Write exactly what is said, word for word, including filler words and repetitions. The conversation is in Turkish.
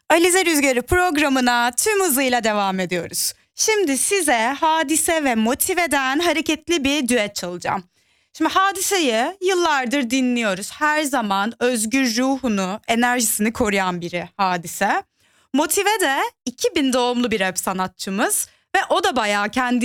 Alize Rüzgarı programına tüm hızıyla devam ediyoruz. Şimdi size Hadise ve Motive'den hareketli bir düet çalacağım. Şimdi Hadise'yi yıllardır dinliyoruz. Her zaman özgür ruhunu, enerjisini koruyan biri Hadise. Motive de iki bin doğumlu bir rap sanatçımız ve o da bayağı kendi